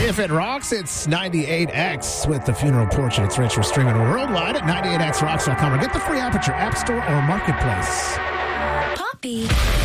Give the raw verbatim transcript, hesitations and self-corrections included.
If it rocks, it's ninety-eight X with the Funeral Portraits. Rich, we're streaming worldwide at ninety-eight x rocks dot com or get the free app at your app store or marketplace. Poppy.